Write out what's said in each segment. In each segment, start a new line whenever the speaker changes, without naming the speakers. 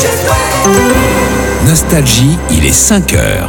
Nostalgie, il est 5 heures.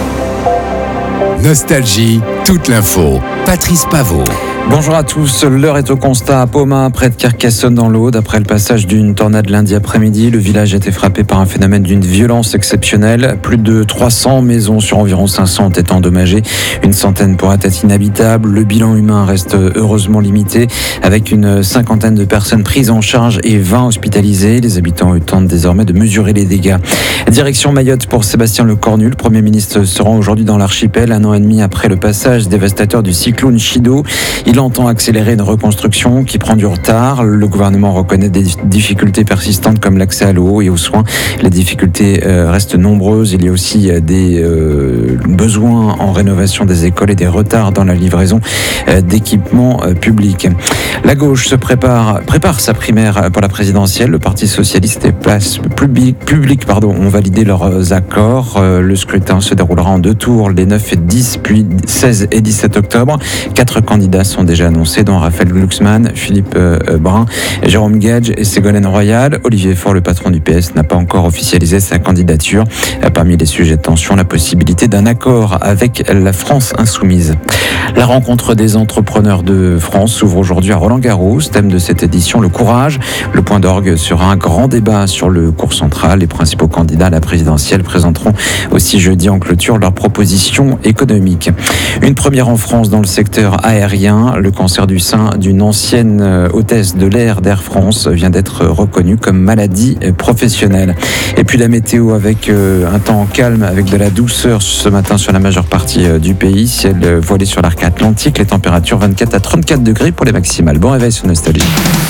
Nostalgie, toute l'info. Patrice Paveau.
Bonjour à tous, l'heure est au constat à Pomain, près de Carcassonne dans l'Aude. Après le passage d'une tornade lundi après-midi, le village a été frappé par un phénomène d'une violence exceptionnelle. Plus de 300 maisons sur environ 500 ont été endommagées. Une centaine pourrait être inhabitable. Le bilan humain reste heureusement limité, avec une cinquantaine de personnes prises en charge et 20 hospitalisées. Les habitants tentent désormais de mesurer les dégâts. Direction Mayotte pour Sébastien Lecornu. Le Premier ministre se rend aujourd'hui dans l'archipel, un an et demi après le passage dévastateur du cyclone Chido. Il entend accélérer une reconstruction qui prend du retard. Le gouvernement reconnaît des difficultés persistantes comme l'accès à l'eau et aux soins. Les difficultés restent nombreuses. Il y a aussi des besoins en rénovation des écoles et des retards dans la livraison d'équipements publics. La gauche se prépare sa primaire pour la présidentielle. Le Parti socialiste et Place publique ont validé leurs accords. Le scrutin se déroulera en 2 tours, les 9 et 10, puis 16 et 17 octobre. 4 candidats sont déjà annoncés, dont Raphaël Glucksmann, Philippe Brun, Jérôme Gage et Ségolène Royal. Olivier Faure, le patron du PS, n'a pas encore officialisé sa candidature. Parmi les sujets de tension, la possibilité d'un accord avec la France insoumise. La rencontre des entrepreneurs de France s'ouvre aujourd'hui à Roland-Garros. Thème de cette édition, le courage. Le point d'orgue sera un grand débat sur le cours central. Les principaux candidats à la présidentielle présenteront aussi jeudi en clôture leurs propositions économiques. Une première en France dans le secteur aérien. Le cancer du sein d'une ancienne hôtesse de l'air d'Air France vient d'être reconnu comme maladie professionnelle. Et puis la météo avec un temps calme, avec de la douceur ce matin sur la majeure partie du pays. Ciel voilé sur l'arc atlantique. Les températures 24 à 34 degrés pour les maximales. Bon réveil sur Nostalgie.